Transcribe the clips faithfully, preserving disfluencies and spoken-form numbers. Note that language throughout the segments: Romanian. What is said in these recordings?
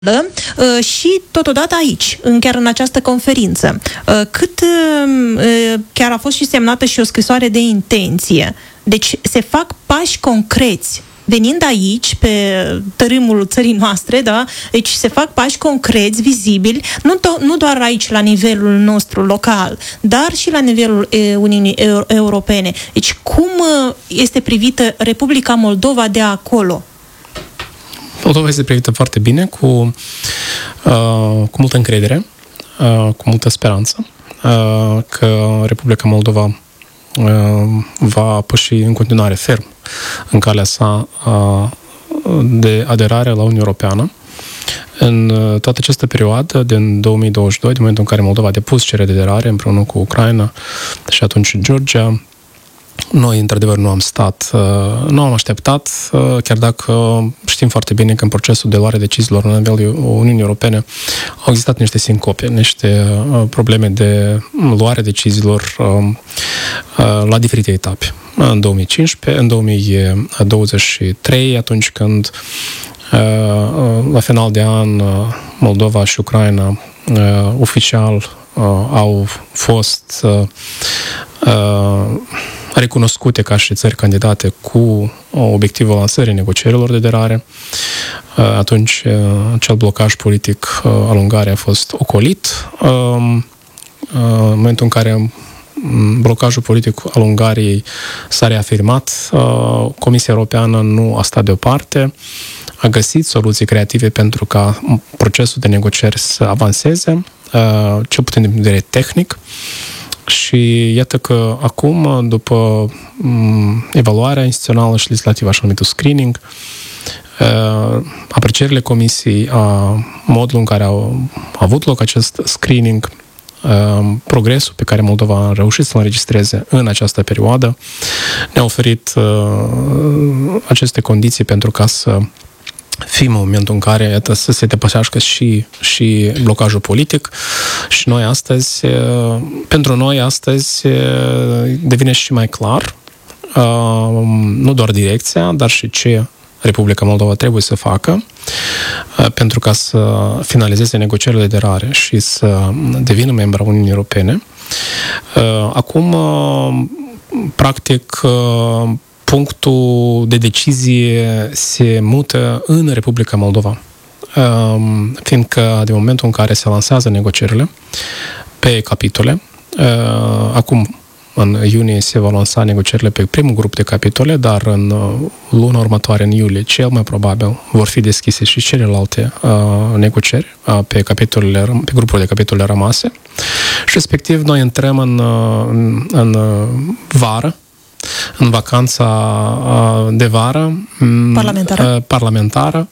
și totodată aici, chiar în această conferință. Cât chiar a fost și semnată și o scrisoare de intenție. Deci se fac pași concreți. Venind aici, pe tărâmul țării noastre, da? Deci se fac pași concreți, vizibili, nu, to- nu doar aici la nivelul nostru local, dar și la nivelul e, Uniunii Euro- Europene. Deci cum este privită Republica Moldova de acolo? Moldova este privită foarte bine, cu, uh, cu multă încredere, uh, cu multă speranță uh, că Republica Moldova uh, va păși în continuare ferm în calea sa uh, de aderare la Uniunea Europeană. În uh, toată această perioadă, din două mii douăzeci și doi, din momentul în care Moldova a depus cerere de aderare împreună cu Ucraina și atunci Georgia, noi, într-adevăr, nu am stat, nu am așteptat, chiar dacă știm foarte bine că în procesul de luare deciziilor la nivelul Uniunii Europene au existat niște sincope, niște probleme de luare deciziilor la diferite etape. În două mii cincisprezece, în două mii douăzeci și trei, atunci când la final de an Moldova și Ucraina oficial au fost recunoscute ca și țări candidate cu obiectivul lansării negocierilor de aderare. Atunci, acel blocaj politic al Ungariei a fost ocolit. În momentul în care blocajul politic al Ungariei s-a reafirmat, Comisia Europeană nu a stat deoparte, a găsit soluții creative pentru ca procesul de negocieri să avanseze, cel puțin din punct de vedere tehnic. Și iată că acum, după um, evaluarea instituțională și legislativă, așa numitul screening, uh, aprecierile Comisiei, a modul în care au avut loc acest screening, uh, progresul pe care Moldova a reușit să-l înregistreze în această perioadă, ne-a oferit uh, aceste condiții pentru ca să fim în momentul în care, iată, să se depășească și, și blocajul politic și noi astăzi, pentru noi astăzi devine și mai clar nu doar direcția, dar și ce Republica Moldova trebuie să facă pentru ca să finalizeze negocierile de aderare și să devină membra Uniunii Europene. Acum, practic, punctul de decizie se mută în Republica Moldova, fiindcă de momentul în care se lansează negocierile pe capitole, acum în iunie se va lansa negocierile pe primul grup de capitole, dar în luna următoare, în iulie, cel mai probabil vor fi deschise și celelalte negocieri pe, capitolele, pe grupurile de capitole rămase și respectiv noi intrăm în, în, în vară, în vacanța de vară parlamentară, parlamentară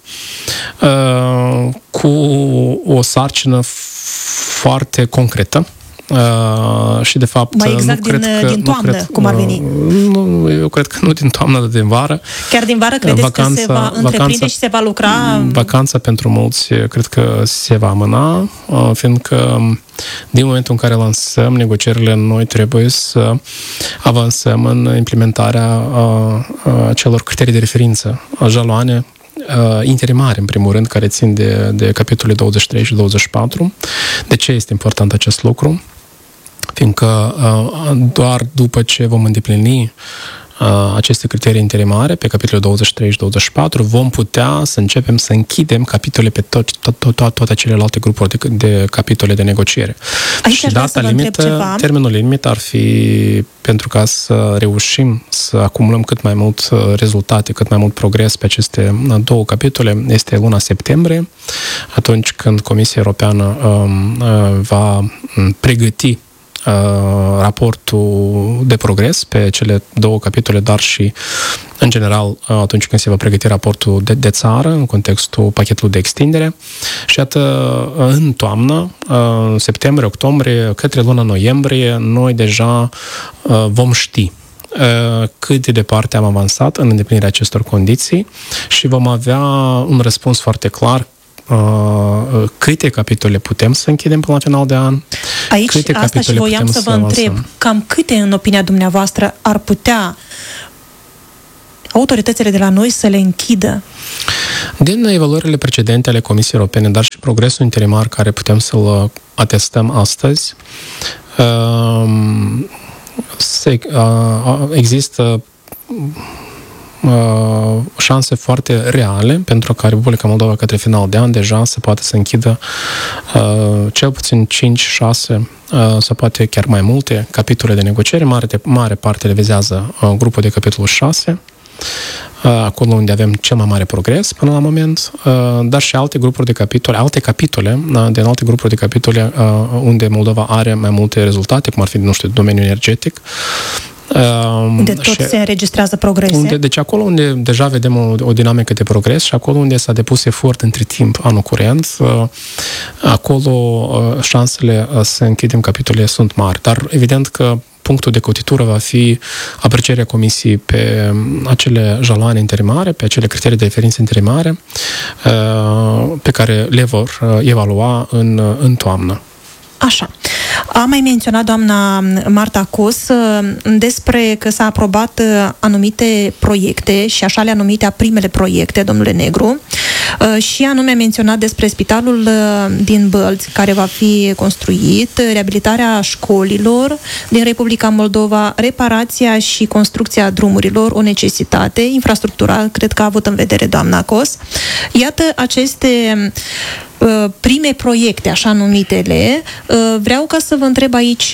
cu o sarcină foarte concretă. Uh, și de fapt mai exact nu din, cred că, din toamnă, cred, cum ar veni? Nu, eu cred că nu din toamnă, dar din vară. Chiar din vară credeți vacanța, că se va întreprinde vacanța, și se va lucra? Vacanța pentru mulți cred că se va amâna, uh, fiindcă din momentul în care lansăm negocierile, noi trebuie să avansăm în implementarea uh, uh, celor criterii de referință, jaloane Uh, interimare, în primul rând, care țin de, de capitolele douăzeci și trei și douăzeci și patru. De ce este important acest lucru? Fiindcă uh, doar după ce vom îndeplini uh, aceste criterii interimare pe capitolele douăzeci și trei și douăzeci și patru, vom putea să începem să închidem capitole pe tot, tot, tot, tot, toate celelalte grupuri de, de capitole de negociere. Aici și data limită, termenul limit ar fi pentru ca să reușim să acumulăm cât mai mult rezultate, cât mai mult progres pe aceste două capitole, este luna septembrie, atunci când Comisia Europeană um, va pregăti uh, raportul de progres pe cele două capitole, dar și în general atunci când se va pregăti raportul de, de țară în contextul pachetului de extindere. Și iată, în toamnă, în septembrie, octombrie, către luna noiembrie, noi deja vom ști cât de departe am avansat în îndeplinirea acestor condiții și vom avea un răspuns foarte clar câte capitole putem să închidem până la final de an. Aici, câte asta și voiam să vă întreb, cam câte, în opinia dumneavoastră, ar putea autoritățile de la noi să le închidă? Din evaluările precedente ale Comisiei Europene, dar și progresul interimar care putem să-l atestăm astăzi, se, există șanse foarte reale pentru ca Republica Moldova către final de an deja să poate să închidă cel puțin cinci șase sau poate chiar mai multe capitole de negociere. Mare, mare parte le vizează grupul de capitolul șase, acolo unde avem cel mai mare progres până la moment, dar și alte grupuri de capitole, alte capitole, din alte grupuri de capitole unde Moldova are mai multe rezultate, cum ar fi, nu știu, domeniul energetic. Unde tot se înregistrează progrese. Unde, deci acolo unde deja vedem o, o dinamică de progres și acolo unde s-a depus efort între timp anul curent, acolo șansele să închidem capitolele sunt mari. Dar evident că punctul de cotitură va fi aprecierea Comisiei pe acele jaloane interimare, pe acele criterii de referință interimare pe care le vor evalua în, în toamnă. Așa. A mai menționat doamna Marta Cos despre că s-a aprobat anumite proiecte și așa le-a numit primele proiecte, domnule Negru, și anume a menționat despre spitalul din Bălți, care va fi construit, reabilitarea școlilor din Republica Moldova, reparația și construcția drumurilor, o necesitate, infrastructura, cred că a avut în vedere doamna Cos. Iată aceste prime proiecte, așa numitele. Vreau ca să vă întreb aici,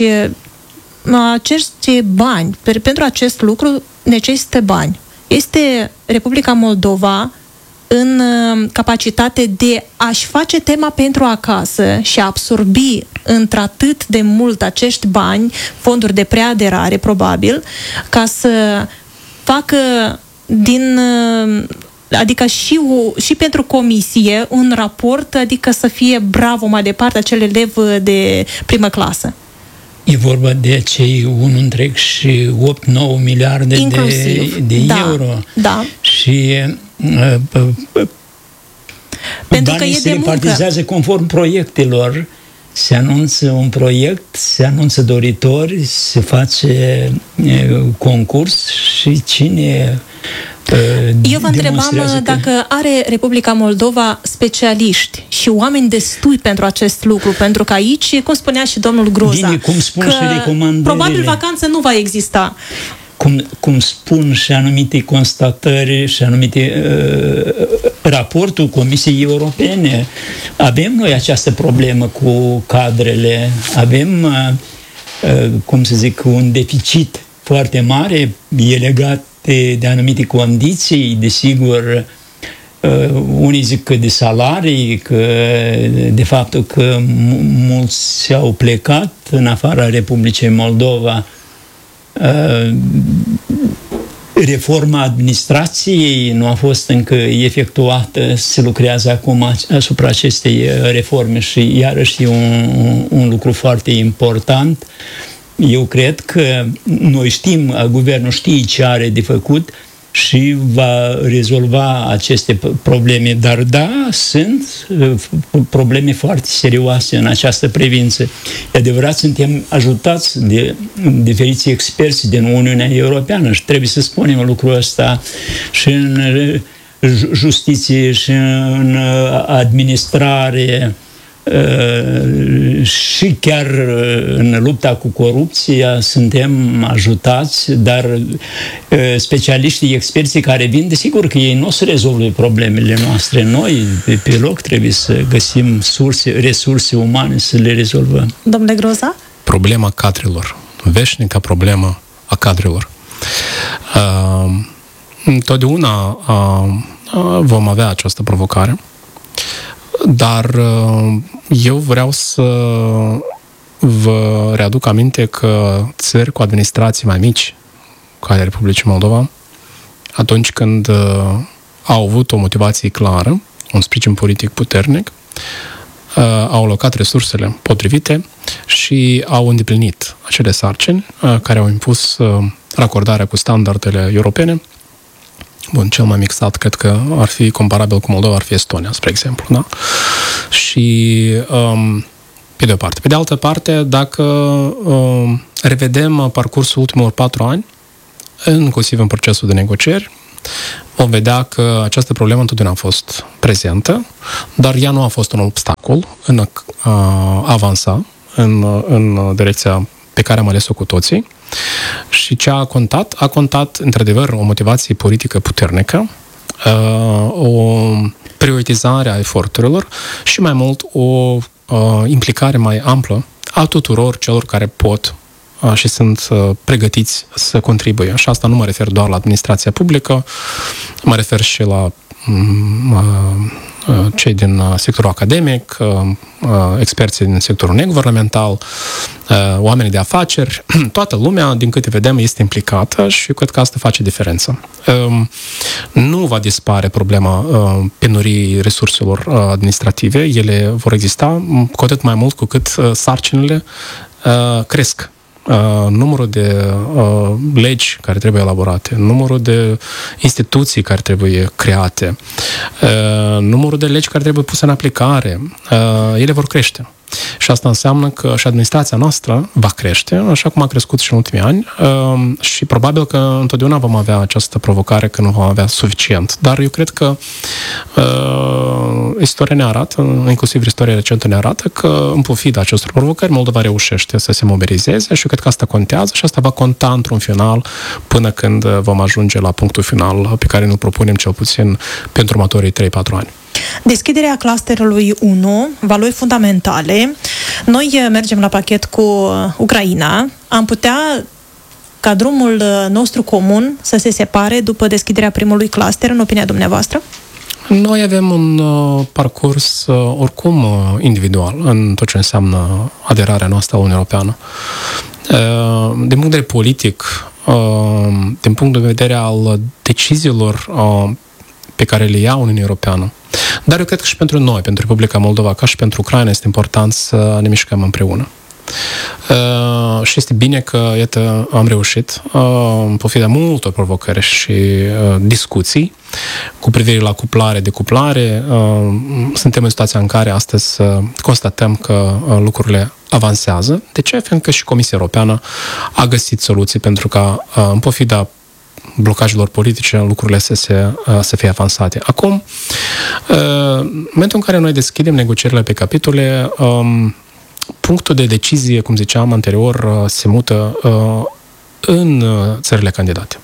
aceste bani, pentru acest lucru necesită bani. Este Republica Moldova în capacitate de a-și face tema pentru acasă și a absorbi într-atât de mult acești bani, fonduri de preaderare, probabil, ca să facă din... adică și, o, și pentru comisie un raport, adică să fie bravo mai departe acel elev de primă clasă. E vorba de cei unu întreg și opt nouă miliarde Inclusiv. de, de da, euro. Da. Și uh, uh, pentru că e se de repartizează muncă. Conform proiectelor. Se anunță un proiect, se anunță doritori, se face uh, concurs și cine... Eu vă întrebam că... dacă are Republica Moldova specialiști și oameni destui pentru acest lucru, pentru că aici, cum spunea și domnul Groza, Bine, cum spun că și recomandările, probabil vacanță nu va exista. Cum, cum spun și anumite constatări și anumite uh, raportul Comisiei Europene, avem noi această problemă cu cadrele, avem, uh, uh, cum să zic, un deficit foarte mare, e legat De, de anumite condiții, desigur, uh, unii zic că de salarii, că de faptul că mulți au plecat în afara Republicii Moldova. Uh, reforma administrației nu a fost încă efectuată, se lucrează acum asupra acestei reforme și iarăși e un, un lucru foarte important. Eu cred că noi știm, guvernul știe ce are de făcut și va rezolva aceste probleme. Dar da, sunt probleme foarte serioase în această privință. E adevărat, suntem ajutați de diferiți experți din Uniunea Europeană și trebuie să spunem lucrul ăsta și în justiție și în administrare, și chiar în lupta cu corupția suntem ajutați, dar specialiștii, experții care vin, desigur că ei nu o să rezolve problemele noastre. Noi, pe, pe loc, trebuie să găsim surse, resurse umane să le rezolvăm. Domnule Groza? Problema cadrelor, veșnica problemă a cadrelor. Uh, întotdeauna uh, vom avea această provocare. Dar eu vreau să vă readuc aminte că țări cu administrații mai mici, ca ale Republicii Moldova, atunci când au avut o motivație clară, un sprijin politic puternic, au alocat resursele potrivite și au îndeplinit acele sarcini care au impus racordarea cu standardele europene. Bun, cel mai mic stat, cred că ar fi comparabil cu Moldova, ar fi Estonia, spre exemplu, da? Și, um, pe de o parte. Pe de altă parte, dacă um, revedem parcursul ultimilor patru ani, inclusiv în procesul de negocieri, vom vedea că această problemă întotdeauna a fost prezentă, dar ea nu a fost un obstacol în a avansa în, în direcția pe care am ales-o cu toții. Și ce a contat? A contat, într-adevăr, o motivație politică puternică, o prioritizare a eforturilor și, mai mult, o implicare mai amplă a tuturor celor care pot și sunt pregătiți să contribuie. Și asta nu mă refer doar la administrația publică, mă refer și la cei din sectorul academic, experții din sectorul neguvernamental, oamenii de afaceri, toată lumea, din câte vedem, este implicată și cred că asta face diferență. Nu va dispare problema penuriei resurselor administrative, ele vor exista cu atât mai mult cu cât sarcinile cresc. Uh, numărul de uh, legi care trebuie elaborate, numărul de instituții care trebuie create, uh, numărul de legi care trebuie puse în aplicare, uh, ele vor crește. Și asta înseamnă că și administrația noastră va crește, așa cum a crescut și în ultimii ani, uh, și probabil că întotdeauna vom avea această provocare că nu vom avea suficient. Dar eu cred că uh, istoria ne arată, inclusiv istoria recentă ne arată că în pofida acestor provocări Moldova reușește să se mobilizeze și eu cred că asta contează și asta va conta într-un final până când vom ajunge la punctul final pe care ne-l propunem cel puțin pentru următorii trei patru ani. Deschiderea clusterului unu, valori fundamentale. Noi mergem la pachet cu Ucraina. Am putea ca drumul nostru comun să se separe după deschiderea primului cluster, în opinia dumneavoastră? Noi avem un uh, parcurs uh, oricum uh, individual în tot ce înseamnă aderarea noastră la Uniunea Europeană. Uh, din punct de vedere politic, uh, din punct de vedere al deciziilor uh, pe care le ia Uniunea Europeană. Dar eu cred că și pentru noi, pentru Republica Moldova, ca și pentru Ucraina, este important să ne mișcăm împreună. Uh, și este bine că, iată, am reușit, uh, în pofida multor provocări și uh, discuții cu privire la cuplare, decuplare, uh, suntem în situația în care astăzi uh, constatăm că uh, lucrurile avansează. De ce? Pentru că și Comisia Europeană a găsit soluții pentru ca, uh, în pofida blocajelor politice, lucrurile să, se, să fie avansate. Acum, în momentul în care noi deschidem negocierile pe capitole, punctul de decizie, cum ziceam anterior, se mută în țările candidate.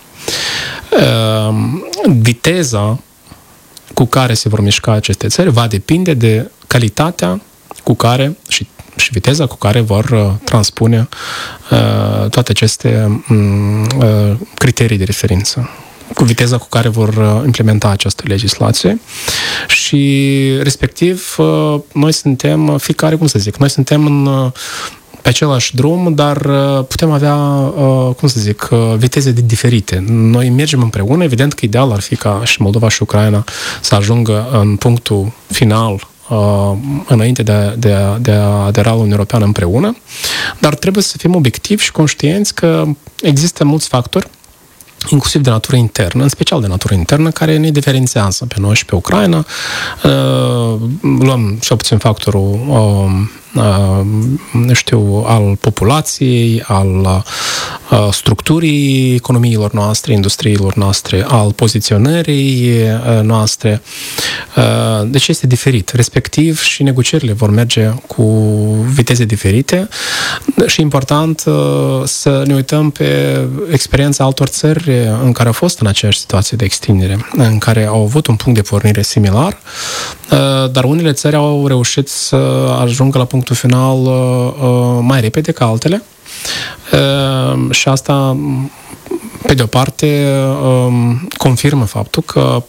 Viteza cu care se vor mișca aceste țări va depinde de calitatea cu care și și viteza cu care vor uh, transpune uh, toate aceste um, uh, criterii de referință, cu viteza cu care vor uh, implementa această legislație și, respectiv, uh, noi suntem, fiecare, cum să zic, noi suntem în, uh, pe același drum, dar uh, putem avea, uh, cum să zic, uh, viteze diferite. Noi mergem împreună, evident că ideal ar fi ca și Moldova și Ucraina să ajungă în punctul final Uh, înainte de a, de, a, de a adera la Uniunea Europeană împreună, dar trebuie să fim obiectivi și conștienți că există mulți factori, inclusiv de natură internă, în special de natură internă, care ne diferențiază pe noi și pe Ucraina. Uh, luăm cel puțin factorul uh, uh, nu știu, al populației, al uh, structurii economiilor noastre, industriilor noastre, al poziționării uh, noastre. Uh, deci este diferit. Respectiv și negocierile vor merge cu viteze diferite și important uh, să ne uităm pe experiența altor țări în care au fost în aceeași situație de extindere, în care au avut un punct de pornire similar, dar unele țări au reușit să ajungă la punctul final mai repede ca altele și asta, pe de o parte, confirmă faptul că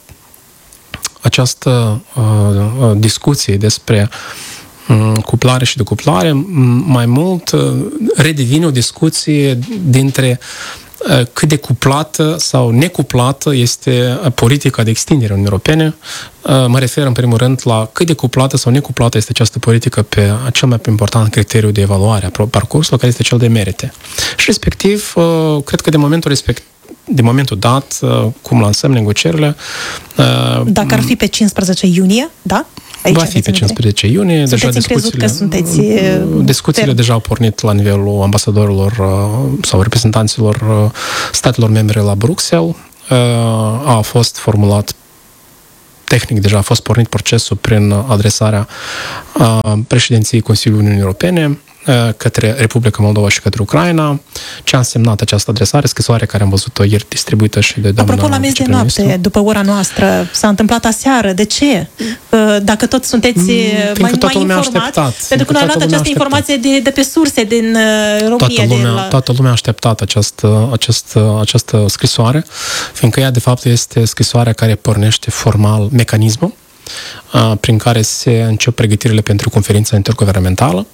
această discuție despre cuplare și decuplare mai mult redevine o discuție dintre cât de cuplată sau necuplată este politica de extindere a Uniunii Europene. Mă refer în primul rând la cât de cuplată sau necuplată este această politică pe cel mai important criteriu de evaluare a parcursului, care este cel de merite. Și respectiv, cred că de momentul respectiv, de momentul dat, cum lansăm negocierile... Dacă ar fi pe cincisprezece iunie, da? Aici va fi pe cincisprezece iunie. Sunteți deja discuțiile, că sunteți discuțiile per... deja au pornit la nivelul ambasadorilor sau reprezentanților statelor membre la Bruxelles. a fost formulat tehnic, deja a fost pornit procesul prin adresarea președinției Consiliului Uniunii Europene către Republica Moldova și către Ucraina. Ce a însemnat această adresare, scrisoare care am văzut-o ieri distribuită și de doamna Apropo, la miez de noapte, după ora noastră, s-a întâmplat aseară. De ce? Dacă tot sunteți mm, mai, mai informați, pentru că noi am luat această informație de, de pe surse din România. Toată lumea, de la... toată lumea a așteptat această, această, această scrisoare, fiindcă ea, de fapt, este scrisoarea care pornește formal mecanismul prin care se încep pregătirile pentru conferința interguvernamentală.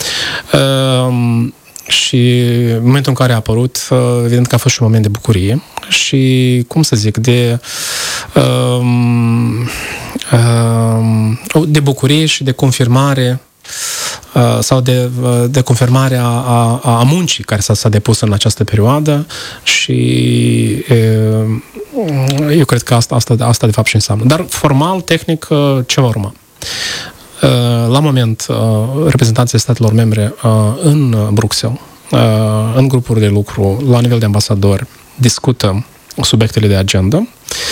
Și în momentul în care a apărut, evident că a fost și un moment de bucurie și, cum să zic, de de bucurie și de confirmare sau de, de confirmare a, a, a muncii care s-a, s-a depus în această perioadă și eu cred că asta, asta, asta de fapt și înseamnă. Dar formal, tehnic, ce va urma? La moment, reprezentanții statelor membre în Bruxelles, în grupuri de lucru, la nivel de ambasadori, discută subiectele de agenda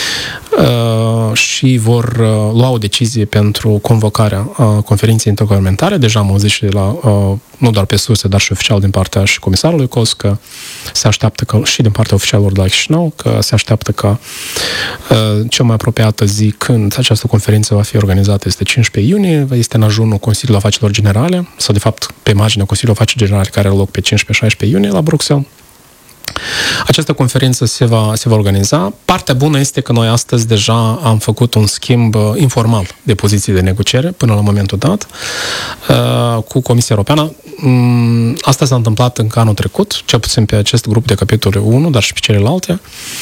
și vor lua o decizie pentru convocarea conferinței interguvernamentale. Deja am auzit și de la, nu doar pe surse, dar și oficial din partea și comisarului Cos, că se așteaptă că, și din partea oficialilor de la Chișinău, că se așteaptă că cea mai apropiată zi când această conferință va fi organizată este cincisprezece iunie, este în ajunul Consiliului Afacerilor Generale, sau de fapt pe marginea Consiliului Afacerilor Generale care are loc pe cincisprezece șaisprezece iunie la Bruxelles. Această conferință se va, se va organiza. Partea bună este că noi astăzi deja am făcut un schimb informal de poziții de negociere până la momentul dat cu Comisia Europeană. Asta s-a întâmplat încă anul trecut, cel puțin pe acest grup de capitole unu, dar și pe celelalte.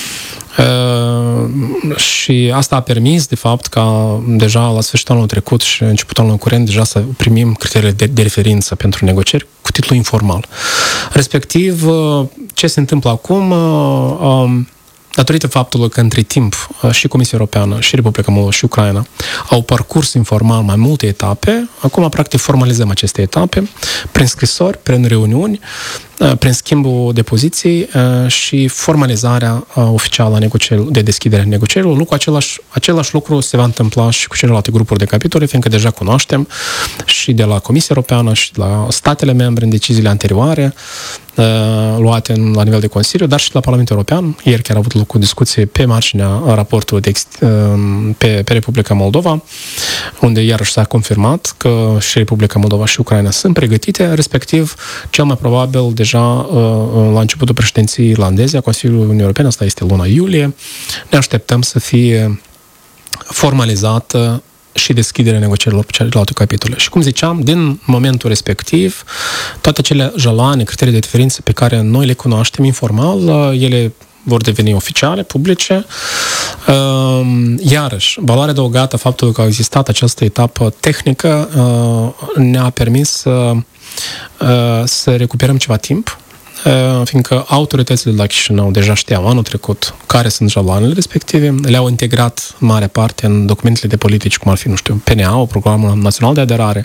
Uh, și asta a permis, de fapt, ca deja la sfârșitul anului trecut și începutul anului curent deja să primim criteriile de, de referință pentru negocieri cu titlu informal. Respectiv, uh, ce se întâmplă acum, uh, um, datorită faptului că între timp și Comisia Europeană, și Republica Moldova și Ucraina au parcurs informal mai multe etape, acum practic formalizăm aceste etape prin scrisori, prin reuniuni, prin schimbul de poziții și formalizarea oficială a negocierilor, de deschidere a negocierilor. Lucru, același, același lucru se va întâmpla și cu celelalte grupuri de capitole, fiindcă deja cunoaștem și de la Comisia Europeană și de la statele membre în deciziile anterioare luate la nivel de Consiliu, dar și la Parlamentul European. Ieri chiar a avut loc o discuție pe marginea raportului de, pe, pe Republica Moldova, unde iarăși s-a confirmat că și Republica Moldova și Ucraina sunt pregătite, respectiv cel mai probabil deja la începutul președinției irlandeze a Consiliului Uniunii Europene, asta este luna iulie, ne așteptăm să fie formalizată și deschiderea negocierilor pe celelalte capitole. Și cum ziceam, din momentul respectiv, toate acele jaloane, criterii de referință pe care noi le cunoaștem informal, ele vor deveni oficiale, publice. Iarăși, valoarea adăugată, faptul că a existat această etapă tehnică ne-a permis să, să recuperăm ceva timp, fiindcă autoritățile de la Chișinău deja știau anul trecut care sunt jaloanele respective, le-au integrat în mare parte în documentele de politici, cum ar fi, nu știu, P N A, Programul Național de Aderare,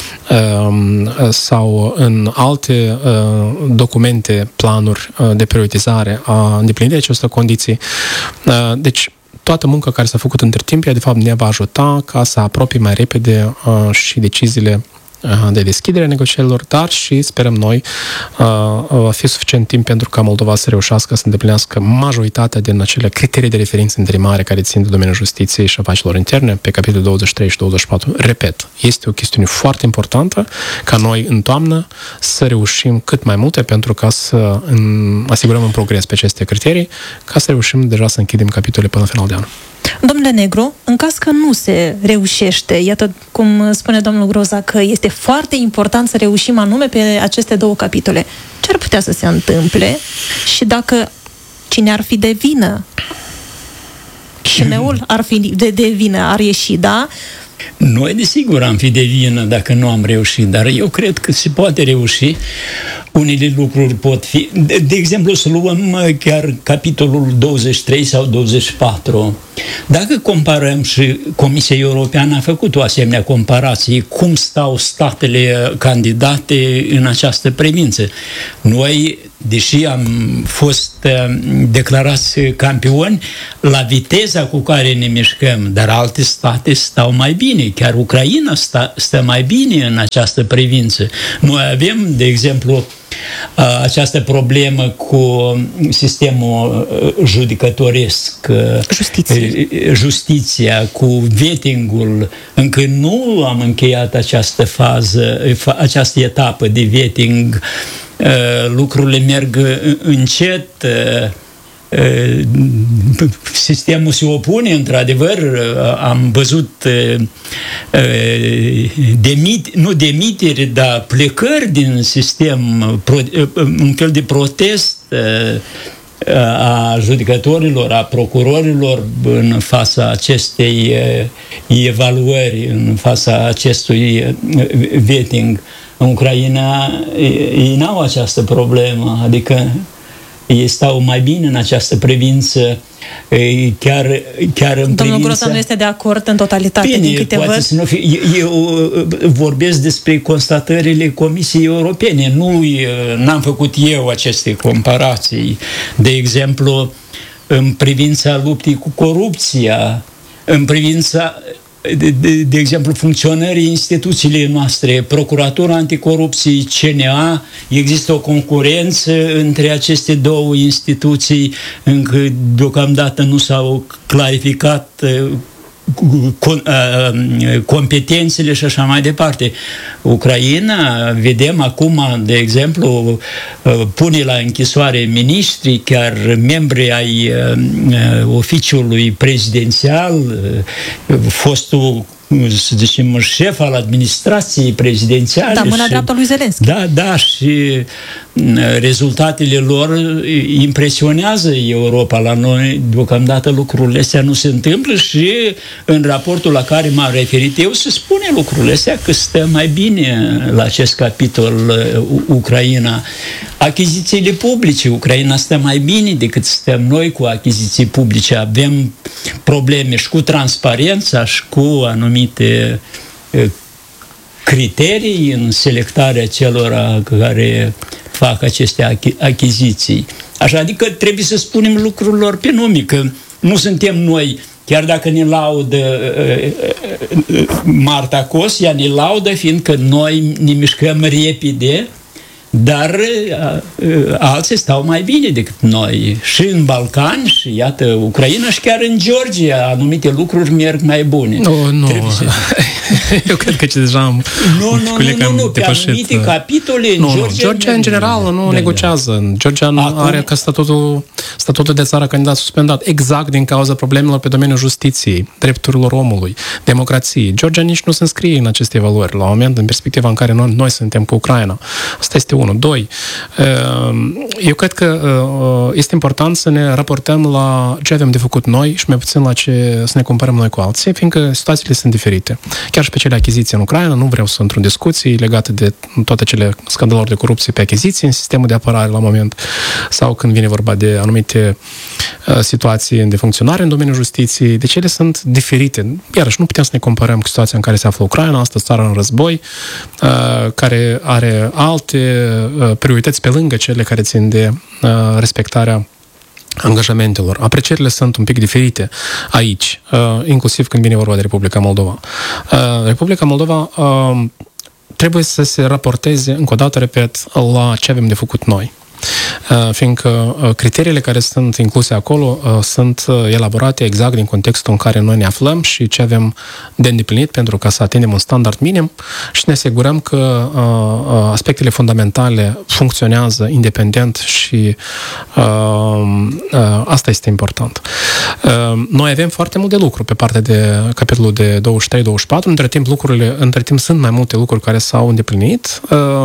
sau în alte documente, planuri de prioritizare a îndeplinirii acestor condiții. Deci, toată munca care s-a făcut între timp, ea de fapt ne va ajuta ca să apropie mai repede și deciziile de deschidere a negocierilor, dar și sperăm noi va fi suficient timp pentru ca Moldova să reușească să îndeplinească majoritatea din acele criterii de referință interimare care țin de domeniul justiției și afacerilor interne pe capitolul douăzeci și trei și douăzeci și patru. Repet, este o chestiune foarte importantă ca noi în toamnă să reușim cât mai multe pentru ca să asigurăm un progres pe aceste criterii, ca să reușim deja să închidem capitole până la final de an. Domnule Negru, în caz că nu se reușește, iată cum spune domnul Groza că este foarte important să reușim anume pe aceste două capitole, ce ar putea să se întâmple și dacă cine ar fi de vină? Chișinăul ar fi de, de vină, ar ieși, da? Noi, desigur, am fi de vină dacă nu am reușit, dar eu cred că se poate reuși. unele lucruri pot fi... De, de exemplu, să luăm chiar capitolul douăzeci și trei sau douăzeci și patru. Dacă comparăm, și Comisia Europeană a făcut o asemenea comparație, cum stau statele candidate în această privință. Noi, deși am fost declarați campioni, la viteza cu care ne mișcăm, dar alte state stau mai bine. Chiar Ucraina stă, stă mai bine în această privință. Noi avem, de exemplu, această problemă cu sistemul judecătoresc, Justiție. justiția, cu vetting-ul. Încă nu am încheiat această fază, această etapă de vetting. Lucrurile merg încet, sistemul se opune, într-adevăr. Am văzut demit, nu demiteri, dar plecări din sistem, un fel de protest a judecătorilor, a procurorilor în fața acestei evaluări, în fața acestui vetting. În Ucraina ei n-au această problemă, adică ei stau mai bine în această privință, chiar, chiar în Domnul privința... Groza nu este de acord în totalitate, Bine, din câte poate văd. să nu fie. Eu vorbesc despre constatările Comisiei Europene. Nu, n-am făcut eu aceste comparații. De exemplu, în privința luptei cu corupția, în privința... De, de, de exemplu, funcționării instituțiile noastre, Procuratura Anticorupție, C N A, există o concurență între aceste două instituții, încă deocamdată nu s-au clarificat competențele și așa mai departe. Ucraina, vedem acum, de exemplu, pune la închisoare miniștri, chiar membri ai oficiului prezidențial, fostul, să zicem, șef al administrației prezidențiale. Da, mâna și, dreaptă lui Zelenski. Da, da, și rezultatele lor impresionează Europa. La noi, deocamdată, lucrurile astea nu se întâmplă și în raportul la care m-am referit eu se spune lucrurile astea, că stă mai bine la acest capitol Ucraina. Achizițiile publice, Ucraina stă mai bine decât stăm noi cu achiziții publice. Avem probleme și cu transparența și cu anumite criterii în selectarea celor care fac aceste achiziții. Așa, adică trebuie să spunem lucrurilor pe nume, că nu suntem noi, chiar dacă ne laudă Marta Cos, ea ne laudă fiindcă noi ne mișcăm repede, dar alții stau mai bine decât noi. Și în Balcani, și iată, Ucraina și chiar în Georgia, anumite lucruri merg mai bune. Nu, nu. Să... Eu cred că deja am... Nu, nu, nu, nu, nu, pe anumite capitole în nu, Georgia... Nu, Georgia în general nu da, negociază. Da. Georgia Acum... are ca statutul, statutul de țară candidat suspendat exact din cauza problemelor pe domeniul justiției, drepturilor omului, democrației. Georgia nici nu se înscrie în aceste evaluări la moment, în perspectiva în care noi, noi suntem cu Ucraina. Asta este unul. Doi, eu cred că este important să ne raportăm la ce avem de făcut noi și mai puțin la ce să ne comparăm noi cu alții, fiindcă situațiile sunt diferite. Chiar și pe cele achiziții în Ucraina, nu vreau să intru în discuții legate de toate cele scandaluri de corupție pe achiziții în sistemul de apărare la moment, sau când vine vorba de anumite situații de funcționare în domeniul justiției. Deci ele sunt diferite. Iarăși, nu putem să ne comparăm cu situația în care se află Ucraina, asta țară în război, care are alte priorități pe lângă cele care țin de respectarea angajamentelor. Aprecierile sunt un pic diferite aici, inclusiv când vine vorba de Republica Moldova. Republica Moldova trebuie să se raporteze, încă o dată, repet, la ce avem de făcut noi. Fiindcă criteriile care sunt incluse acolo sunt elaborate exact din contextul în care noi ne aflăm și ce avem de îndeplinit pentru ca să atingem un standard minim și ne asigurăm că aspectele fundamentale funcționează independent și asta este important. Noi avem foarte mult de lucru pe partea de capitolul de douăzeci și trei douăzeci și patru, între timp lucrurile, între timp sunt mai multe lucruri care s-au îndeplinit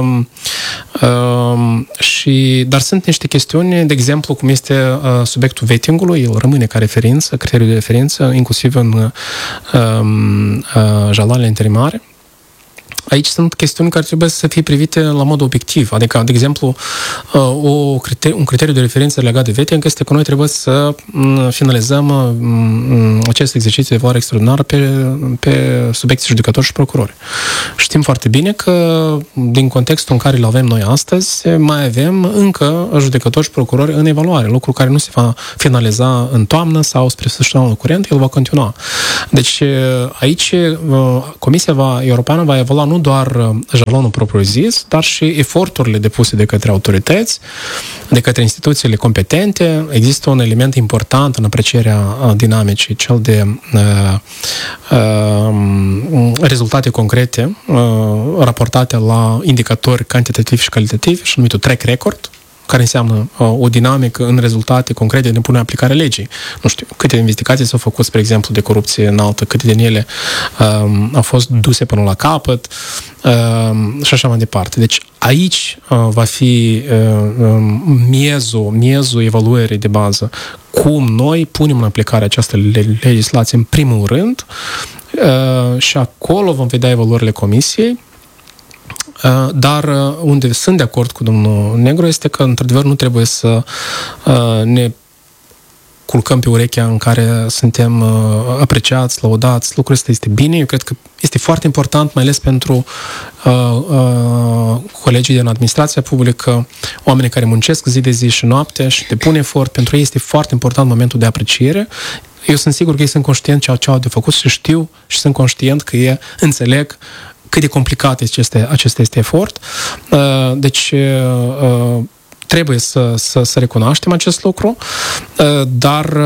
și dar sunt niște chestiuni, de exemplu, cum este uh, subiectul vetting-ului, el rămâne ca referință, criteriul de referință, inclusiv în uh, uh, jaloanele interimare. aici sunt chestiuni care trebuie să fie privite la mod obiectiv. Adică, de exemplu, o criteriu, un criteriu de referință legat de vetting este că noi trebuie să finalizăm acest exercițiu de evaluare extraordinară pe, pe subiecte judecători și procurori. Știm foarte bine că, din contextul în care îl avem noi astăzi, mai avem încă judecători și procurori în evaluare, lucru care nu se va finaliza în toamnă sau spre sfârșitul anului curent, el va continua. Deci, aici, Comisia va, Europeană va evalua nu doar jalonul propriu-zis, dar și eforturile depuse de către autorități, de către instituțiile competente. Există un element important în aprecierea dinamicii, cel de uh, uh, rezultate concrete uh, raportate la indicatori cantitativi și calitativi, și numitul track record, care înseamnă uh, o dinamică în rezultate concrete de punere în aplicare legii. Nu știu, câte investigații s-au făcut, spre exemplu, de corupție înaltă, câte din ele uh, au fost duse până la capăt uh, și așa mai departe. Deci aici uh, va fi uh, miezul, miezul evaluării de bază. Cum noi punem în aplicare această legislație în primul rând uh, și acolo vom vedea evaluările Comisiei. Dar unde sunt de acord cu domnul Negru este că, într-adevăr, nu trebuie să ne culcăm pe urechea în care suntem apreciați, lăudați. Lucrul ăsta este bine. Eu cred că este foarte important, mai ales pentru uh, uh, colegii din administrația publică, oamenii care muncesc zi de zi și noapte și depun efort. Pentru ei este foarte important momentul de apreciere. Eu sunt sigur că ei sunt conștient ceea ce au de făcut și știu și sunt conștient că ei înțeleg cât de complicat este acest este efort. Deci trebuie să, să, să recunoaștem acest lucru, dar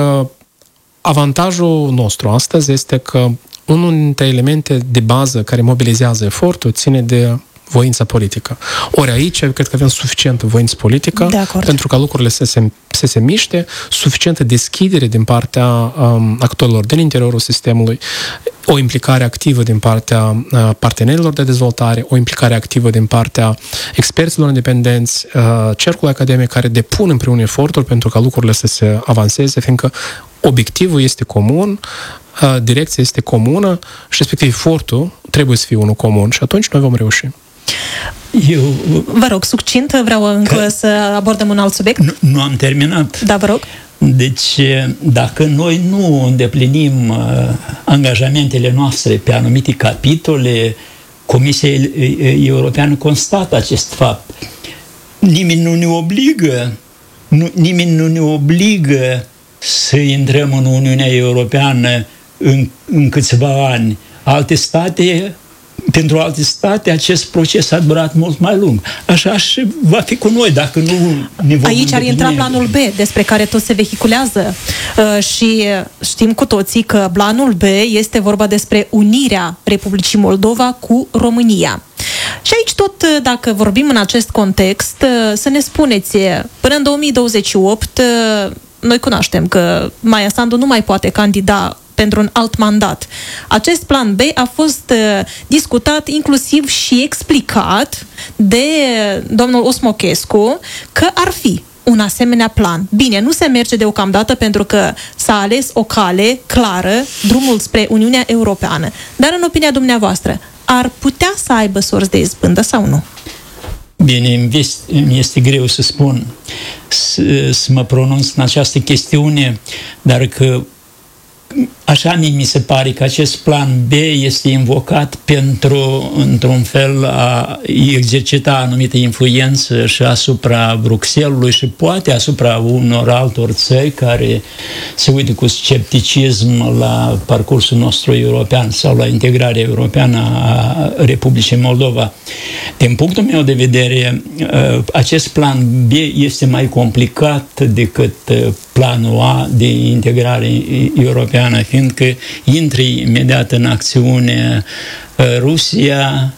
avantajul nostru astăzi este că unul dintre elemente de bază care mobilizează efortul ține de voința politică. Ori aici, eu cred că avem suficientă voință politică pentru ca lucrurile să se, să se miște, suficientă deschidere din partea um, actorilor din interiorul sistemului, o implicare activă din partea uh, partenerilor de dezvoltare, o implicare activă din partea experților independenți, uh, cercul academic care depun împreună eforturi pentru ca lucrurile să se avanseze, fiindcă obiectivul este comun, uh, direcția este comună și respectiv efortul trebuie să fie unul comun și atunci noi vom reuși. Eu... Vă rog, succint, vreau încă că... să abordăm un alt subiect. Nu, nu am terminat. Da, vă rog. Deci, dacă noi nu îndeplinim uh, angajamentele noastre pe anumite capitole, Comisia Europeană constată acest fapt. Nimeni nu ne obligă, nu, nimeni nu ne obligă să intrăm în Uniunea Europeană în, în câțiva ani. Alte state... Pentru alte state, acest proces a durat mult mai lung. Așa și va fi cu noi, dacă nu ne vom Aici ar intra planul B, despre care tot se vehiculează. Uh, și știm cu toții că planul B este vorba despre unirea Republicii Moldova cu România. Și aici tot, dacă vorbim în acest context, să ne spuneți, până în două mii douăzeci și opt, noi cunoaștem că Maia Sandu nu mai poate candida pentru un alt mandat. Acest plan B a fost uh, discutat inclusiv și explicat de domnul Osmochescu că ar fi un asemenea plan. Bine, nu se merge deocamdată pentru că s-a ales o cale clară, drumul spre Uniunea Europeană. Dar în opinia dumneavoastră, ar putea să aibă sorți de izbândă sau nu? Bine, îmi este greu să spun, să, să mă pronunț în această chestiune, dar că așa mi se pare că acest plan B este invocat pentru, într-un fel, a exercita anumită influență și asupra Bruxellesului și poate asupra unor altor țări care se uită cu scepticism la parcursul nostru european sau la integrarea europeană a Republicii Moldova. Din punctul meu de vedere, acest plan B este mai complicat decât planul A de integrare europeană, fiindcă intră imediat în acțiune Rusia,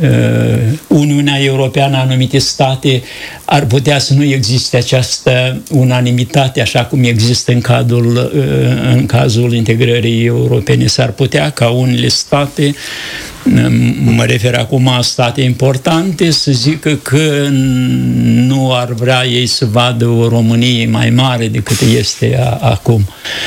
Uniunea Europeană, anumite state, ar putea să nu existe această unanimitate așa cum există în, cadrul, în cazul integrării europene. S-ar putea ca unele state, mă refer acum la state importante, să zică că nu ar vrea ei să vadă o Românie mai mare decât este a, acum.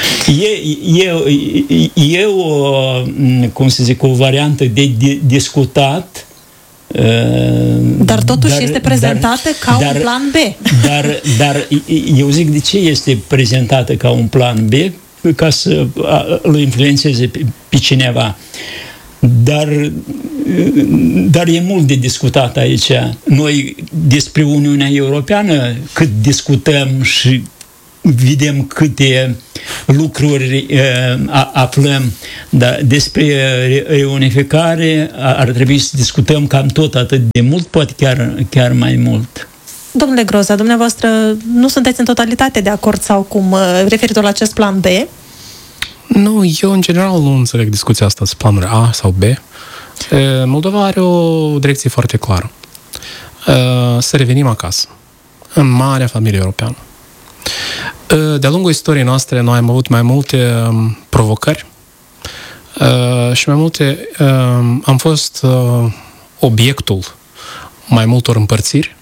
E, e, e o, cum să zic, o variantă de, de discutat, Dar totuși dar, este prezentată dar, ca dar, un plan B. Dar, dar eu zic de ce este prezentată ca un plan B, ca să îl influențeze pe, pe cineva. Dar, dar e mult de discutat aici. Noi despre Uniunea Europeană cât discutăm și vedem câte lucruri uh, aflăm, dar despre reunificare ar trebui să discutăm cam tot atât de mult, poate chiar, chiar mai mult. Domnule Groza, dumneavoastră nu sunteți în totalitate de acord sau cum referitor la acest plan B? Nu, eu în general nu înțeleg discuția asta, planuri A sau B. Moldova are o direcție foarte clară. Să revenim acasă, în marea familie europeană. De-a lungul istoriei noastre, noi am avut mai multe provocări și mai multe... Am fost obiectul mai multor împărțiri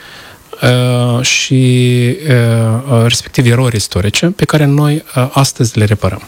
și respectiv erori istorice pe care noi astăzi le reparăm.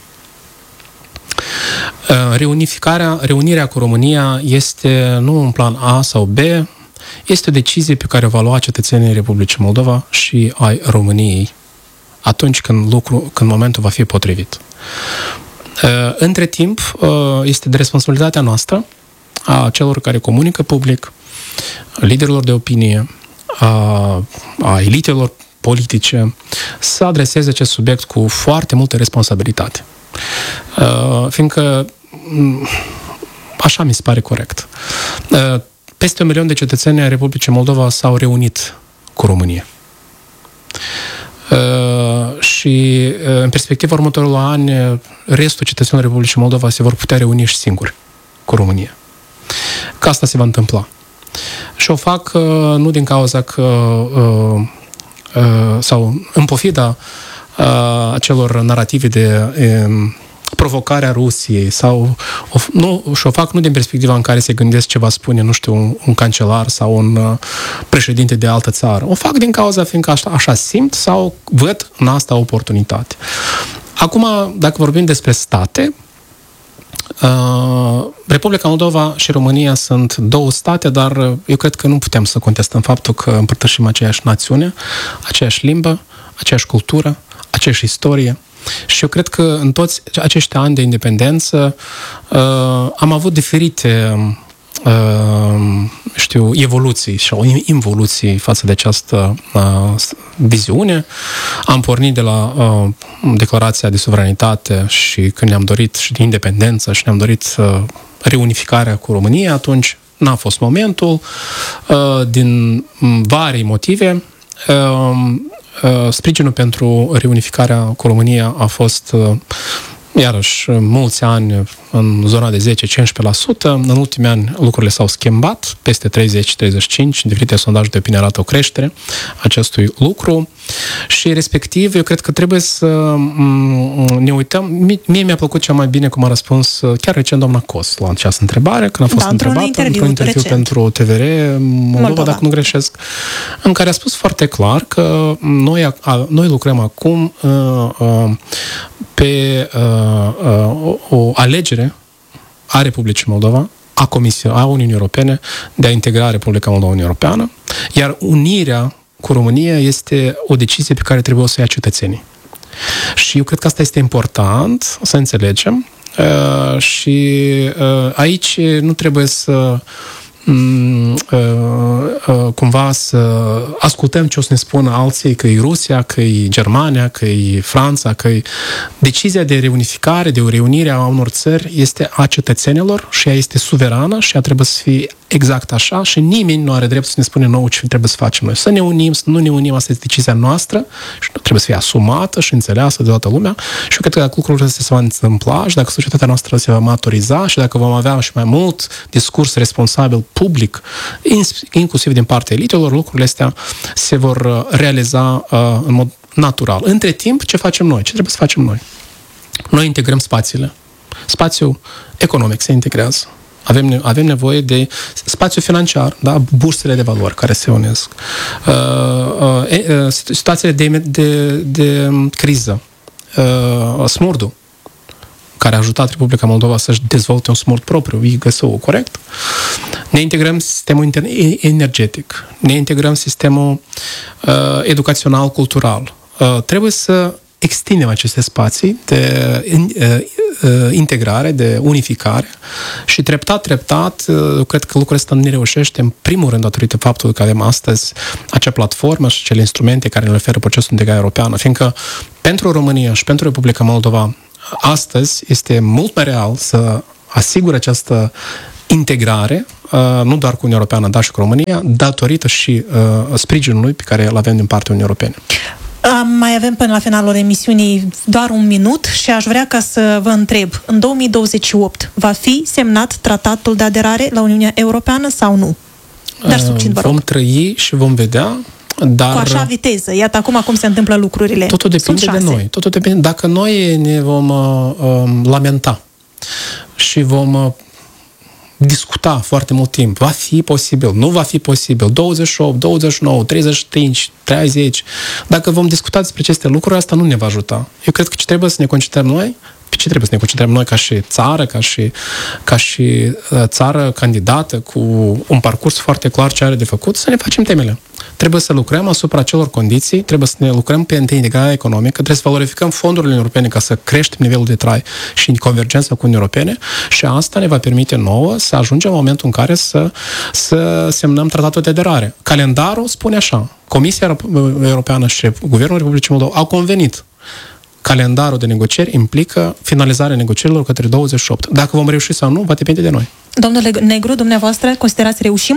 Reunificarea, reunirea cu România este nu un plan A sau B, este o decizie pe care o va lua cetățenii Republicii Moldova și ai României atunci când, lucru, când momentul va fi potrivit. Între timp, este de responsabilitatea noastră, a celor care comunică public, liderilor de opinie, a, a elitelor politice, să adreseze acest subiect cu foarte multă responsabilitate. Fiindcă așa mi se pare corect. Peste un milion de cetățeni ai Republicii Moldova s-au reunit cu România. Uh, și uh, în perspectiva următorului an, restul cetățenilor Republicii Moldova se vor putea reuni și singuri cu România. Că asta se va întâmpla. Și o fac uh, nu din cauza că uh, uh, sau în pofida uh, acelor narrative de uh, provocarea Rusiei sau o, nu, și o fac nu din perspectiva în care se gândesc ce va spune, nu știu, un, un cancelar sau un uh, președinte de altă țară. O fac din cauza fiindcă așa, așa simt sau văd în asta oportunitate. Acum, dacă vorbim despre state, uh, Republica Moldova și România sunt două state, dar eu cred că nu putem să contestăm faptul că împărtășim aceeași națiune, aceeași limbă, aceeași cultură, aceeași istorie. Și eu cred că în toți acești ani de independență uh, am avut diferite uh, știu, evoluții sau involuții față de această uh, viziune. Am pornit de la uh, declarația de suveranitate și când ne-am dorit și de independență și ne-am dorit uh, reunificarea cu România, atunci n-a fost momentul uh, din vari motive. Uh, Sprijinul pentru reunificarea cu România a fost, iarăși, mulți ani în zona de zece-cincisprezece la sută. În ultimii ani lucrurile s-au schimbat, peste treizeci treizeci și cinci, diferite sondaje de opinie arată o creștere acestui lucru și, respectiv, eu cred că trebuie să ne uităm. Mie mi-a plăcut cea mai bine cum a răspuns chiar recent doamna Cos la această întrebare, când a fost da, întrebată într-un interviu, într-un interviu pentru T V R Moldova, Moldova, dacă nu greșesc, în care a spus foarte clar că noi, a, noi lucrăm acum uh, uh, pe uh, uh, o alegere a Republicii Moldova, a Comisiei, a Uniunii Europene, de a integra Republica Moldova în Uniunea Europeană, iar unirea cu România este o decizie pe care trebuie să o ia cetățenii. Și eu cred că asta este important să înțelegem uh, și uh, aici nu trebuie să cumva să ascultăm ce o să ne spună alții, că e Rusia, că e Germania, că e Franța, că e... Decizia de reunificare, de o reunire a unor țări este a cetățenilor și ea este suverană și ea trebuie să fie exact așa și nimeni nu are drept să ne spune nouă ce trebuie să facem noi. Să ne unim, să nu ne unim, asta este decizia noastră și trebuie să fie asumată și înțeleasă de toată lumea și eu cred că dacă lucrurile astea se va întâmpla și dacă societatea noastră se va maturiza și dacă vom avea și mai mult discurs responsabil public, inclusiv din partea elitelor, lucrurile astea se vor realiza uh, în mod natural. Între timp, ce facem noi? Ce trebuie să facem noi? Noi integrăm spațiile. Spațiul economic se integrează. Avem, avem nevoie de spațiu financiar, da? Bursele de valori care se unesc, uh, uh, situațiile de, de, de criză, uh, smurdul, care a ajutat Republica Moldova să-și dezvolte un smurt propriu, I G S U, corect? Ne integrăm în sistemul energetic, ne integrăm în sistemul uh, educațional, cultural. Uh, trebuie să extindem aceste spații de uh, uh, integrare, de unificare și treptat, treptat, uh, cred că lucrul ăsta ne reușește în primul rând datorită faptului că avem astăzi acea platformă și cele instrumente care ne oferă procesul de integrare europeană, fiindcă pentru România și pentru Republica Moldova astăzi este mult mai real să asigure această integrare, nu doar cu Uniunea Europeană, dar și cu România, datorită și sprijinului pe care îl avem din partea Uniunii Europene. Mai avem până la finalul emisiunii doar un minut și aș vrea ca să vă întreb, în două mii douăzeci și opt va fi semnat tratatul de aderare la Uniunea Europeană sau nu? Dar succint, vă rog. Vom trăi și vom vedea. Dar cu așa viteză. Iată acum cum se întâmplă lucrurile. Totul depinde de noi. Totul depinde. Dacă noi ne vom uh, lamenta și vom uh, discuta foarte mult timp, va fi posibil, nu va fi posibil, douăzeci și opt, douăzeci și nouă, treizeci și cinci, treizeci, dacă vom discuta despre aceste lucruri, asta nu ne va ajuta. Eu cred că ce trebuie să ne concentrăm noi, pe ce trebuie să ne concentrăm noi ca și țară, ca și, ca și uh, țară candidată cu un parcurs foarte clar ce are de făcut, să ne facem temele. Trebuie să lucrăm asupra acelor condiții, trebuie să ne lucrăm pe integrarea economică, trebuie să valorificăm fondurile europene ca să creștem nivelul de trai și convergența cu Uniunea Europene și asta ne va permite nouă să ajungem în momentul în care să, să semnăm tratatul de aderare. Calendarul spune așa, Comisia Europeană și Guvernul Republicii Moldova au convenit. Calendarul de negocieri implică finalizarea negocierilor către douăzeci și opt. Dacă vom reuși sau nu, va depinde de noi. Domnule Negru, dumneavoastră, considerați reușim?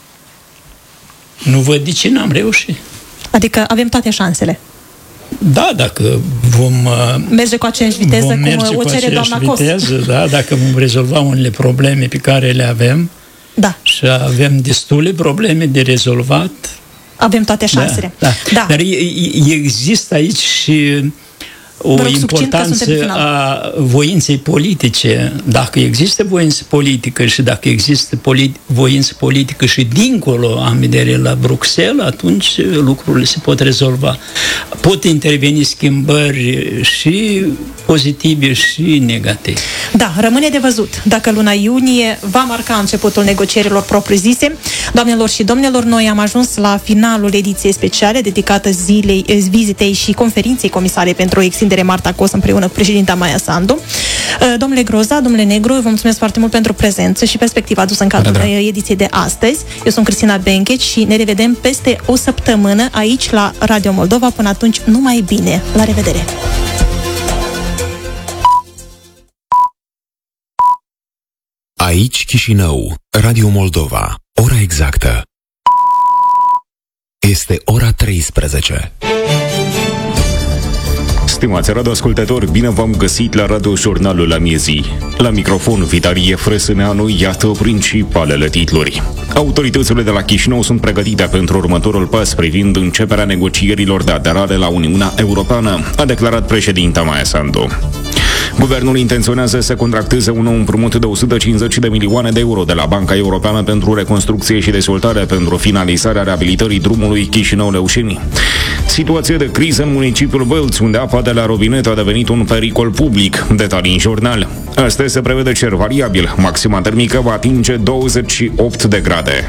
Nu văd de ce n-am reușit. Adică avem toate șansele. Da, dacă vom merge cu aceeași viteză cum o cere doamna viteză, da, dacă vom rezolva unele probleme pe care le avem, da. Și avem destule probleme de rezolvat, avem toate șansele. Da, da. Da. Dar există aici și o rog, importanță a voinței politice. Dacă există voință politică și dacă există politi- voință politică și dincolo am vedere la Bruxelles, atunci lucrurile se pot rezolva. Pot interveni schimbări și pozitive și negative. Da, rămâne de văzut dacă luna iunie va marca începutul negocierilor propriu-zise. Doamnelor și domnilor, noi am ajuns la finalul ediției speciale dedicată zilei, vizitei și conferinței comisare pentru extindere Marta Cos împreună cu președinta Maia Sandu. Domnule Groza, domnule Negru, vă mulțumesc foarte mult pentru prezență și perspectiva adusă în cadrul ediției de astăzi. Eu sunt Cristina Benchec și ne revedem peste o săptămână aici la Radio Moldova. Până atunci, numai bine! La revedere! Aici Chișinău, Radio Moldova. Ora exactă este ora treisprezece. Stimați radioascultători, bine v-am găsit la Radio Jurnalul la miezii. La microfon, Vitalie Frăsâneanu, iată principalele titluri. Autoritățile de la Chișinău sunt pregătite pentru următorul pas privind începerea negocierilor de aderare la Uniunea Europeană, a declarat președinta Maia Sandu. Guvernul intenționează să contracteze un nou împrumut de o sută cincizeci de milioane de euro de la Banca Europeană pentru Reconstrucție și Dezvoltare pentru finalizarea reabilitării drumului Chișinău-Leușeni. Situație de criză în municipiul Bălți, unde apa de la robinet a devenit un pericol public. Detalii în jurnal. Astăzi se prevede cer variabil. Maxima termică va atinge douăzeci și opt de grade.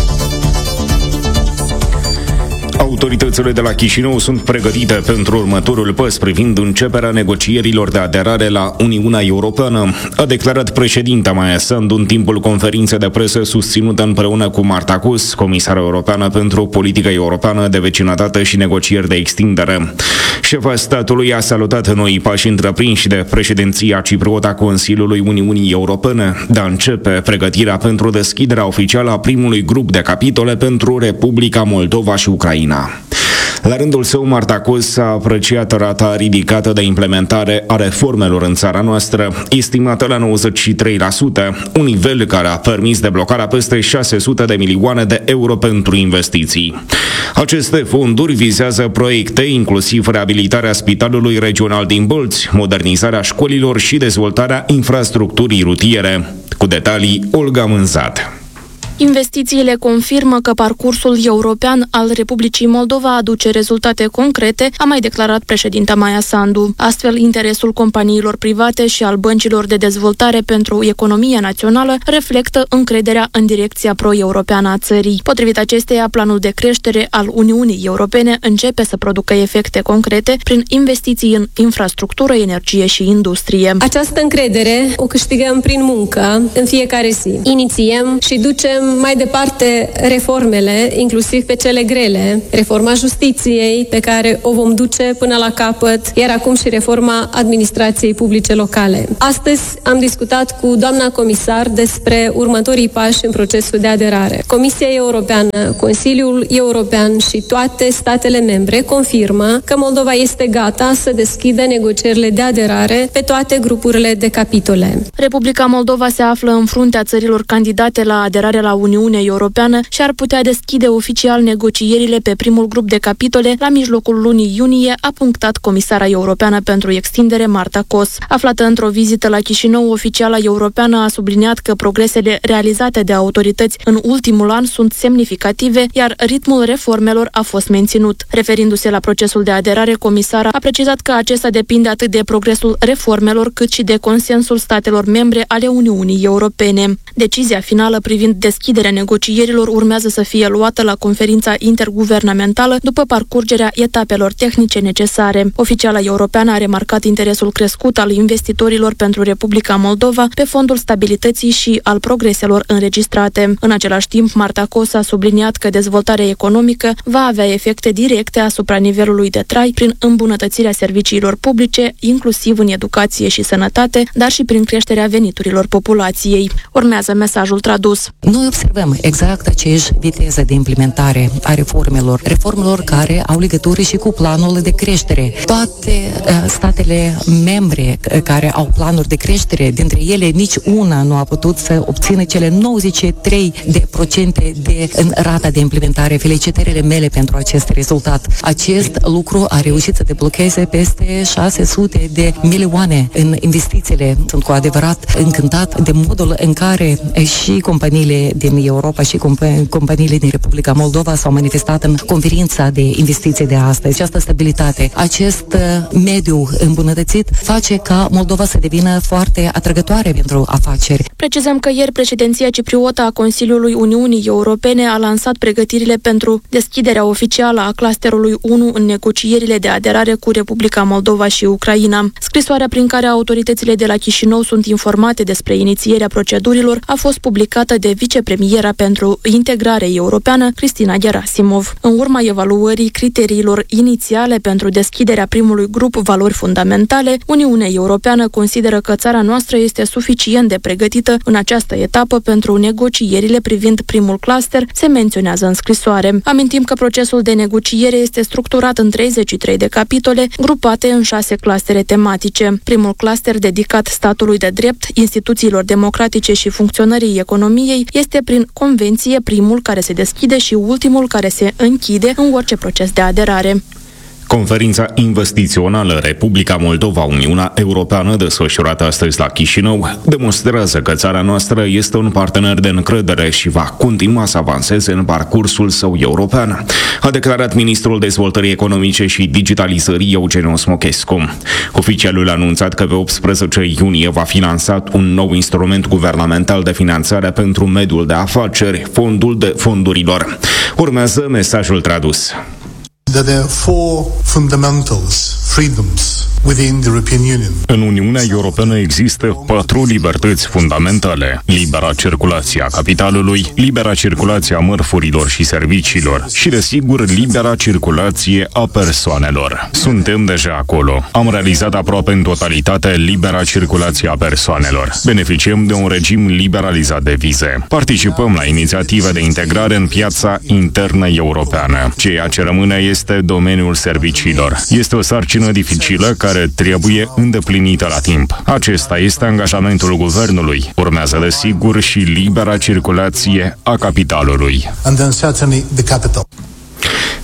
Autoritățile de la Chișinău sunt pregătite pentru următorul pas privind începerea negocierilor de aderare la Uniunea Europeană, a declarat președinta Maia Sandu în timpul conferinței de presă susținută împreună cu Marta Cos, comisară europeană pentru politică europeană de vecinătate și negocieri de extindere. Șefa statului a salutat noii pași întreprinși de președinția cipriotă a Consiliului Uniunii Europene de a începe pregătirea pentru deschiderea oficială a primului grup de capitole pentru Republica Moldova și Ucraina. La rândul său, Marta Cos a apreciat rata ridicată de implementare a reformelor în țara noastră, estimată la nouăzeci și trei la sută, un nivel care a permis deblocarea peste șase sute de milioane de euro pentru investiții. Aceste fonduri vizează proiecte, inclusiv reabilitarea Spitalului Regional din Bălți, modernizarea școlilor și dezvoltarea infrastructurii rutiere. Cu detalii, Olga Mânzat. Investițiile confirmă că parcursul european al Republicii Moldova aduce rezultate concrete, a mai declarat președinta Maia Sandu. Astfel, interesul companiilor private și al băncilor de dezvoltare pentru economia națională reflectă încrederea în direcția pro-europeană a țării. Potrivit acesteia, planul de creștere al Uniunii Europene începe să producă efecte concrete prin investiții în infrastructură, energie și industrie. Această încredere o câștigăm prin muncă în fiecare zi. Inițiem și ducem mai departe reformele, inclusiv pe cele grele, reforma justiției, pe care o vom duce până la capăt, iar acum și reforma administrației publice locale. Astăzi am discutat cu doamna comisar despre următorii pași în procesul de aderare. Comisia Europeană, Consiliul European și toate statele membre confirmă că Moldova este gata să deschidă negocierile de aderare pe toate grupurile de capitole. Republica Moldova se află în fruntea țărilor candidate la aderare la Uniunea Europeană și ar putea deschide oficial negocierile pe primul grup de capitole la mijlocul lunii iunie, a punctat comisara europeană pentru extindere Marta Kos. Aflată într-o vizită la Chișinău, oficiala europeană a subliniat că progresele realizate de autorități în ultimul an sunt semnificative, iar ritmul reformelor a fost menținut. Referindu-se la procesul de aderare, comisara a precizat că acesta depinde atât de progresul reformelor, cât și de consensul statelor membre ale Uniunii Europene. Decizia finală privind deschiderea negocierilor urmează să fie luată la conferința interguvernamentală după parcurgerea etapelor tehnice necesare. Oficiala europeană a remarcat interesul crescut al investitorilor pentru Republica Moldova pe fondul stabilității și al progreselor înregistrate. În același timp, Marta Kos a subliniat că dezvoltarea economică va avea efecte directe asupra nivelului de trai prin îmbunătățirea serviciilor publice, inclusiv în educație și sănătate, dar și prin creșterea veniturilor populației. Urmează mesajul tradus. Noi observăm exact aceeași viteză de implementare a reformelor, reformelor care au legătură și cu planul de creștere. Toate uh, statele membre care au planuri de creștere, dintre ele nici una nu a putut să obțină cele nouăzeci și trei de procente de în rata de implementare. Felicitările mele pentru acest rezultat. Acest lucru a reușit să deblocheze peste șase sute de milioane în investițiile. Sunt cu adevărat încântat de modul în care și companiile din Europa și comp- companiile din Republica Moldova s-au manifestat în conferința de investiții de astăzi. Această stabilitate, acest mediu îmbunătățit face ca Moldova să devină foarte atrăgătoare pentru afaceri. Precizăm că ieri președinția cipriotă a Consiliului Uniunii Europene a lansat pregătirile pentru deschiderea oficială a clusterului unu în negocierile de aderare cu Republica Moldova și Ucraina. Scrisoarea prin care autoritățile de la Chișinău sunt informate despre inițierea procedurilor a fost publicată de vicepremiera pentru integrare europeană, Cristina Gerasimov. În urma evaluării criteriilor inițiale pentru deschiderea primului grup valori fundamentale, Uniunea Europeană consideră că țara noastră este suficient de pregătită în această etapă pentru negocierile privind primul cluster, se menționează în scrisoare. Amintim că procesul de negociere este structurat în treizeci și trei de capitole, grupate în șase clustere tematice. Primul cluster, dedicat statului de drept, instituțiilor democratice și funcționării economiei, este prin convenție primul care se deschide și ultimul care se închide în orice proces de aderare. Conferința investițională Republica Moldova-Uniunea Europeană, desfășurată astăzi la Chișinău, demonstrează că țara noastră este un partener de încredere și va continua să avanseze în parcursul său european, a declarat ministrul dezvoltării economice și digitalizării Eugeniu Smochescu. Oficialul a anunțat că pe optsprezece iunie va fi lansat un nou instrument guvernamental de finanțare pentru mediul de afaceri, Fondul de Fondurilor. Urmează mesajul tradus. That there are four fundamentals, freedoms within the European Union. În Uniunea Europeană există patru libertăți fundamentale: libera circulație a capitalului, libera circulație a mărfurilor și serviciilor și, desigur, libera circulație a persoanelor. Suntem deja acolo. Am realizat aproape în totalitate libera circulație a persoanelor. Beneficiem de un regim liberalizat de vize. Participăm la inițiative de integrare în piața internă europeană. Ceea ce rămâne este domeniul serviciilor. Este o sarcină dificilă care trebuie îndeplinită la timp. Acesta este angajamentul guvernului. Urmează, desigur, și libera circulație a capitalului. And then certainly the capital.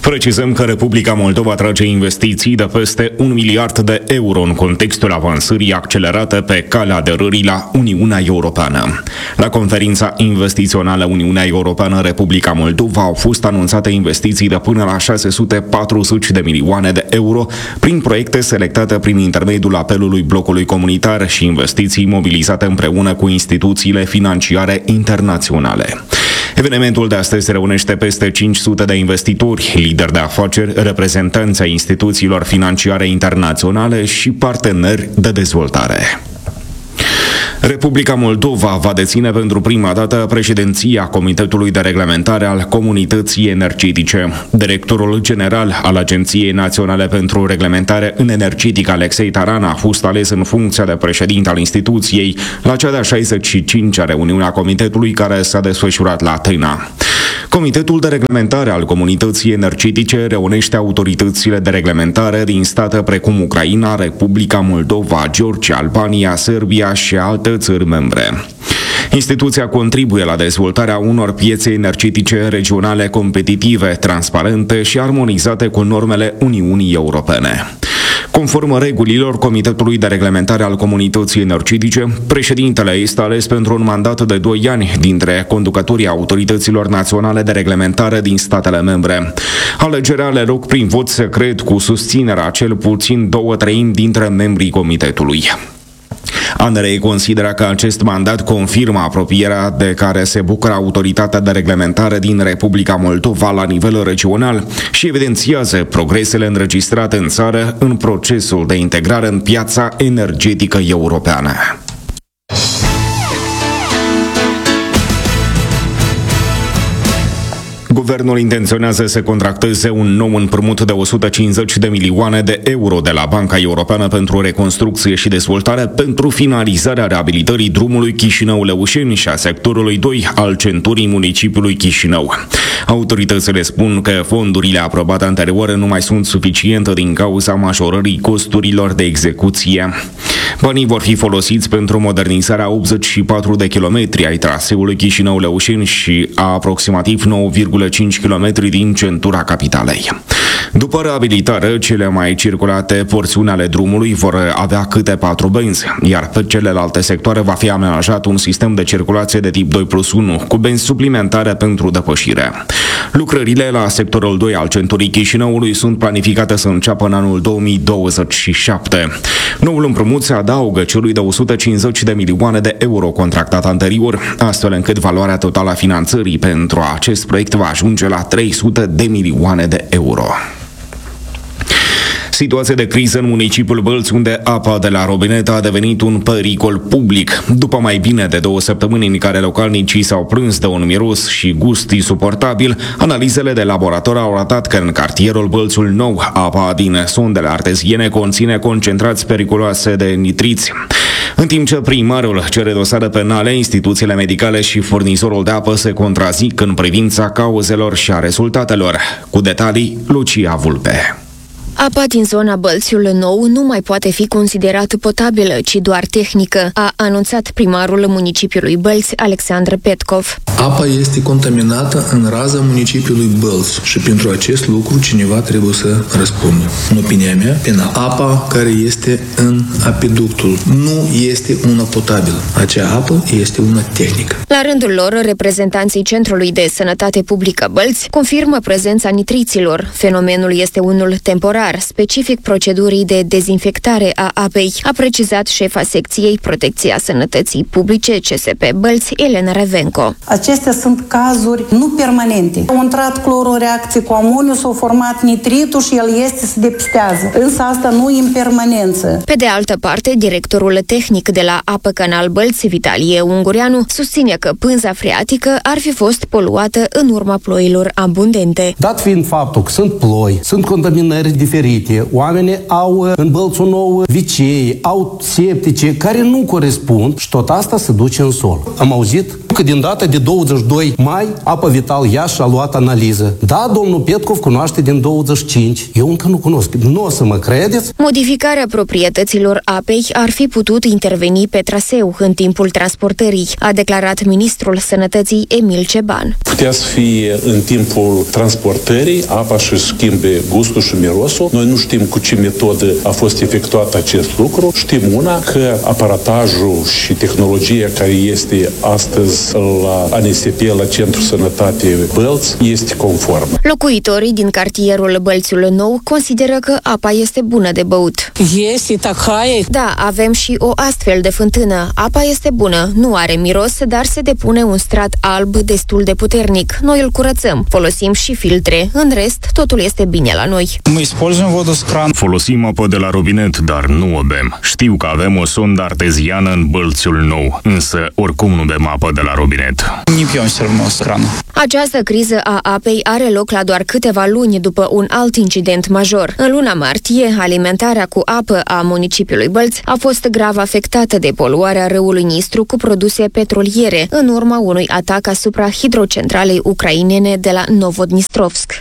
Precizăm că Republica Moldova atrage investiții de peste un miliard de euro în contextul avansării accelerate pe calea aderării la Uniunea Europeană. La conferința investițională Uniunea Europeană-Republica Moldova au fost anunțate investiții de până la șase sute patruzeci de milioane de euro prin proiecte selectate prin intermediul apelului blocului comunitar și investiții mobilizate împreună cu instituțiile financiare internaționale. Evenimentul de astăzi reunește peste cinci sute de investitori, lideri de afaceri, reprezentanți ai instituțiilor financiare internaționale și parteneri de dezvoltare. Republica Moldova va deține pentru prima dată președinția Comitetului de Reglementare al Comunității Energetice. Directorul general al Agenției Naționale pentru Reglementare în Energetică, Alexei Taran, a fost ales în funcția de președinte al instituției la cea de-a șaizeci și cincea reuniune a Comitetului, care s-a desfășurat la Atena. Comitetul de Reglementare al Comunității Energetice reunește autoritățile de reglementare din state precum Ucraina, Republica Moldova, Georgia, Albania, Serbia și alte țări membre. Instituția contribuie la dezvoltarea unor piețe energetice regionale competitive, transparente și armonizate cu normele Uniunii Europene. Conform regulilor Comitetului de Reglementare al Comunității Energetice, președintele este ales pentru un mandat de doi ani dintre conducătorii autorităților naționale de reglementare din statele membre. Alegerea are loc prin vot secret cu susținerea cel puțin două treimi dintre membrii comitetului. A N R E consideră că acest mandat confirmă apropierea de care se bucură autoritatea de reglementare din Republica Moldova la nivel regional și evidențiază progresele înregistrate în țară în procesul de integrare în piața energetică europeană. Guvernul intenționează să contracteze un nou împrumut de o sută cincizeci de milioane de euro de la Banca Europeană pentru Reconstrucție și Dezvoltare pentru finalizarea reabilitării drumului Chișinău-Lăușeni și a sectorului doi al centurii municipiului Chișinău. Autoritățile spun că fondurile aprobate anterior nu mai sunt suficiente din cauza majorării costurilor de execuție. Banii vor fi folosiți pentru modernizarea optzeci și patru de kilometri ai traseului Chișinău-Lăușeni și a aproximativ nouă virgulă cinci kilometri din centura capitalei. După reabilitare, cele mai circulate porțiuni ale drumului vor avea câte patru benzi, iar pe celelalte sectoare va fi amenajat un sistem de circulație de tip doi plus unu, cu benzi suplimentare pentru depășire. Lucrările la sectorul doi al centurii Chișinăului sunt planificate să înceapă în anul două mii douăzeci și șapte. Noul împrumut se adaugă celui de o sută cincizeci de milioane de euro contractat anterior, astfel încât valoarea totală a finanțării pentru acest proiect va ajunge la trei sute de milioane de euro. Situație de criză în municipiul Bălți, unde apa de la robinet a devenit un pericol public. După mai bine de două săptămâni în care localnicii s-au plâns de un miros și gust insuportabil, analizele de laborator au arătat că în cartierul Bălțul Nou, apa din sondele arteziene conține concentrați periculoase de nitriți. În timp ce primarul cere dosare penale, instituțiile medicale și furnizorul de apă se contrazic în privința cauzelor și a rezultatelor. Cu detalii, Lucia Vulpe. Apa din zona Bălțiul Nou nu mai poate fi considerată potabilă, ci doar tehnică, a anunțat primarul municipiului Bălți, Alexandru Petkov. Apa este contaminată în raza municipiului Bălți și pentru acest lucru cineva trebuie să răspundă. În opinia mea, penal. Apa care este în apiductul nu este una potabilă. Acea apă este una tehnică. La rândul lor, reprezentanții Centrului de Sănătate Publică Bălți confirmă prezența nitriților. Fenomenul este unul temporar, specific procedurii de dezinfectare a apei, a precizat șefa secției Protecția Sănătății Publice C S P Bălți, Elena Revenco. Acestea sunt cazuri nu permanente. Au intrat clorul reacție cu amoniu, s-au format nitritul și el este se depistează. Însă asta nu e în permanență. Pe de altă parte, directorul tehnic de la Apă Canal Bălți, Vitalie Ungureanu, susține că pânza freatică ar fi fost poluată în urma ploilor abundente. Dat fiind faptul că sunt ploi, sunt contaminări diferite diferite, oamenii au în Bălțul Nou vicei, au septice care nu corespund și tot asta se duce în sol. Am auzit că din data de douăzeci și doi mai Apa Vital Iași a luat analiză. Da, domnul Petkov cunoaște din douăzeci și cinci. Eu încă nu cunosc. Nu o să mă credeți? Modificarea proprietăților apei ar fi putut interveni pe traseu în timpul transportării, a declarat ministrul Sănătății Emil Ceban. Putea să fie în timpul transportării apa și schimbe gustul și mirosul. Noi nu știm cu ce metodă a fost efectuat acest lucru. Știm una că aparatajul și tehnologia care este astăzi la A N S P, la Centrul Sănătate Bălți, este conformă. Locuitorii din cartierul Bălțiul Nou consideră că apa este bună de băut. Este tacaie. Da, avem și o astfel de fântână. Apa este bună, nu are miros, dar se depune un strat alb destul de puternic. Noi îl curățăm, folosim și filtre. În rest, totul este bine la noi. Folosim apă de la robinet, dar nu o bem. Știu că avem o sondă arteziană în Bălțiul Nou, însă oricum nu bem apă de la robinet. Această criză a apei are loc la doar câteva luni după un alt incident major. În luna martie, alimentarea cu apă a municipiului Bălți a fost grav afectată de poluarea râului Nistru cu produse petroliere, în urma unui atac asupra hidrocentralei ucrainene de la Novodnistrovsk.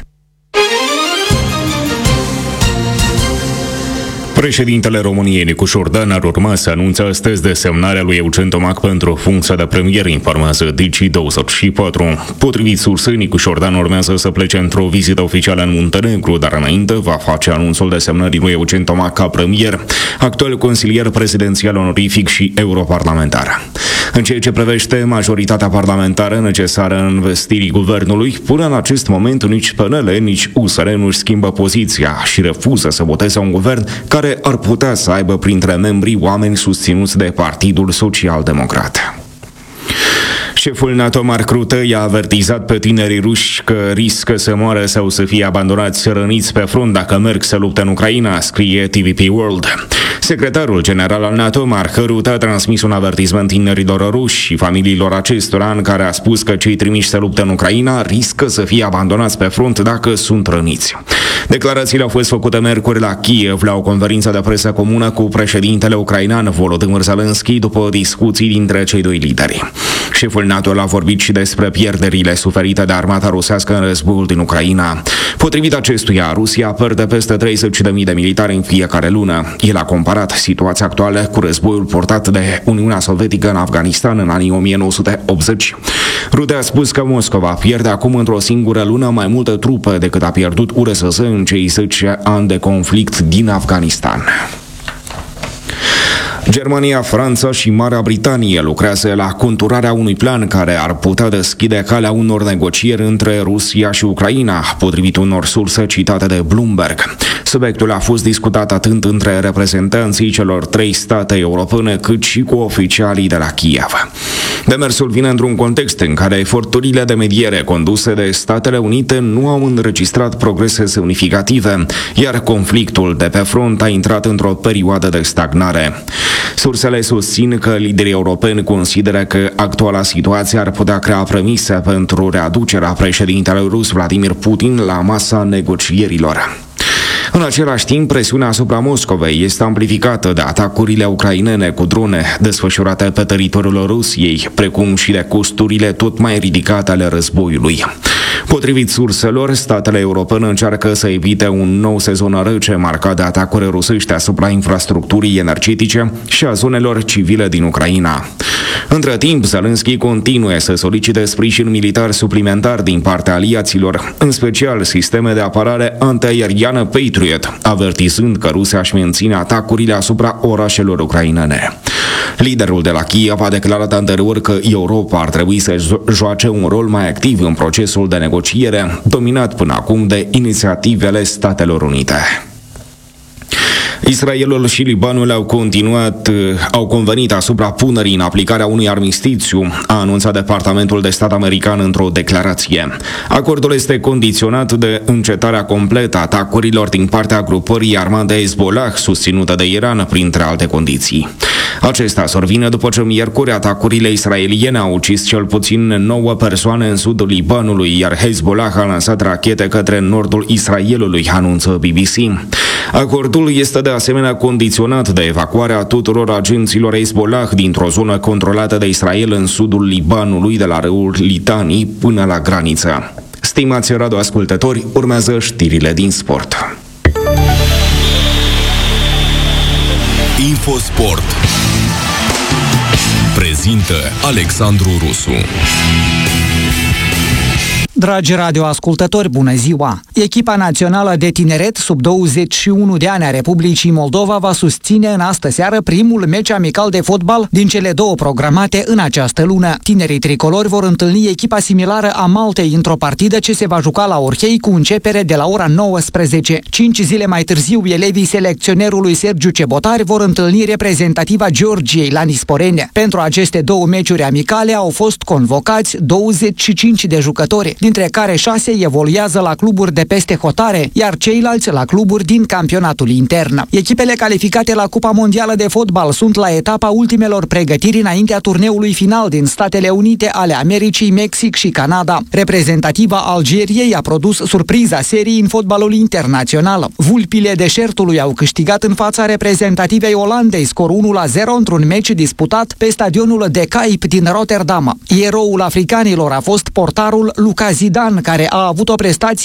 Președintele României, Nicușor Dan, ar urma să anunțe astăzi desemnarea lui Eugen Tomac pentru funcția de premier, informează Digi douăzeci și patru. Potrivit sursei, Nicușor Dan urmează să plece într-o vizită oficială în Muntenegru, dar înainte va face anunțul desemnării lui Eugen Tomac ca premier, actual consilier prezidențial onorific și europarlamentar. În ceea ce privește majoritatea parlamentară necesară în investirii guvernului, până în acest moment nici P N L, nici U S R nu-și schimbă poziția și refuză să voteze un guvern care ar putea să aibă printre membrii oameni susținuți de Partidul Social-Democrat. Șeful NATO Mark Rutte i-a avertizat pe tinerii ruși că riscă să moară sau să fie abandonați răniți pe front dacă merg să lupte în Ucraina, scrie T V P World. Secretarul general al NATO, Mark Rutte, a transmis un avertisment tinerilor ruși și familiilor acestora, în care a spus că cei trimiși să lupte în Ucraina riscă să fie abandonați pe front dacă sunt răniți. Declarațiile au fost făcute miercuri la Kiev, la o conferință de presă comună cu președintele ucrainean Volodymyr Zelensky, după discuții dintre cei doi lideri. Șeful NATO a vorbit și despre pierderile suferite de armata rusească în războiul din Ucraina. Potrivit acestuia, Rusia pierde peste treizeci de mii de militari în fiecare lună. El a comparat situația actuală cu războiul portat de Uniunea Sovietică în Afganistan în anii o mie nouă sute optzeci. Rutte a spus că Moscova pierde acum într-o singură lună mai multă trupă decât a pierdut U R S S în cei zece ani de conflict din Afganistan. Germania, Franța și Marea Britanie lucrează la conturarea unui plan care ar putea deschide calea unor negocieri între Rusia și Ucraina, potrivit unor surse citate de Bloomberg. Subiectul a fost discutat atât între reprezentanții celor trei state europene, cât și cu oficialii de la Kiev. Demersul vine într-un context în care eforturile de mediere conduse de Statele Unite nu au înregistrat progrese semnificative, iar conflictul de pe front a intrat într-o perioadă de stagnare. Sursele susțin că liderii europeni consideră că actuala situație ar putea crea premise pentru readucerea președintelui rus Vladimir Putin la masa negocierilor. În același timp, presiunea asupra Moscovei este amplificată de atacurile ucrainene cu drone desfășurate pe teritoriul Rusiei, precum și de costurile tot mai ridicate ale războiului. Potrivit surselor, statele europene încearcă să evite un nou sezon rece marcat de atacuri rusești asupra infrastructurii energetice și a zonelor civile din Ucraina. Între timp, Zelensky continuă să solicite sprijin militar suplimentar din partea aliaților, în special sisteme de apărare antiaeriană Patriot, avertizând că Rusia își menține atacurile asupra orașelor ucrainene. Liderul de la Kiev a declarat anterior că Europa ar trebui să joace un rol mai activ în procesul de negociere, dominat până acum de inițiativele Statelor Unite. Israelul și Libanul au continuat, au convenit asupra punerii în aplicare a unui armistițiu, a anunțat Departamentul de Stat american într-o declarație. Acordul este condiționat de încetarea completă a atacurilor din partea grupării armate Hezbollah, susținută de Iran, printre alte condiții. Acesta survine după ce miercuri atacurile israeliene au ucis cel puțin nouă persoane în sudul Libanului, iar Hezbollah a lansat rachete către nordul Israelului, anunță B B C. Acordul este de asemenea condiționat de evacuarea tuturor agenților Hezbollah dintr-o zonă controlată de Israel în sudul Libanului, de la râul Litani până la graniță. Stimați radioascultători, urmează știrile din sport. Infosport prezintă Alexandru Rusu. Dragi radioascultători, bună ziua! Echipa națională de tineret sub douăzeci și unu de ani a Republicii Moldova va susține în astă seară primul meci amical de fotbal din cele două programate în această lună. Tinerii tricolori vor întâlni echipa similară a Maltei într-o partidă ce se va juca la Orhei cu începere de la ora nouăsprezece. Cinci zile mai târziu, elevii selecționerului Sergiu Cebotari vor întâlni reprezentativa Georgiei la Nisporene. Pentru aceste două meciuri amicale au fost convocați douăzeci și cinci de jucători, dintre care șase evoluează la cluburi de peste hotare, iar ceilalți la cluburi din campionatul intern. Echipele calificate la Cupa Mondială de Fotbal sunt la etapa ultimelor pregătiri înaintea turneului final din Statele Unite ale Americii, Mexic și Canada. Reprezentativa Algeriei a produs surpriza serii în fotbalul internațional. Vulpile deșertului au câștigat în fața reprezentativei Olandei scor unu la zero într-un meci disputat pe stadionul De Kuip din Rotterdam. Eroul africanilor a fost portarul Lucas Zidane, care a avut o prestație